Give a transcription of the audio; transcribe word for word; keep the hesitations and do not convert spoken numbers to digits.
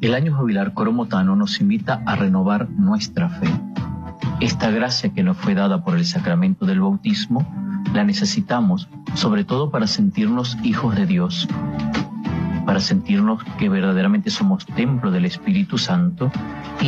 El año jubilar coromotano nos invita a renovar nuestra fe. Esta gracia que nos fue dada por el sacramento del bautismo, la necesitamos sobre todo para sentirnos hijos de Dios, para sentirnos que verdaderamente somos templo del Espíritu Santo